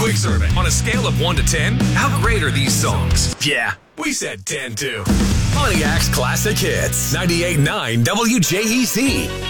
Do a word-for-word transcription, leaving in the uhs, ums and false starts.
Quick survey. On a scale of one to ten, how great are these songs? Yeah, we said ten too. Pontiac's Classic Hits. ninety-eight point nine W J E C.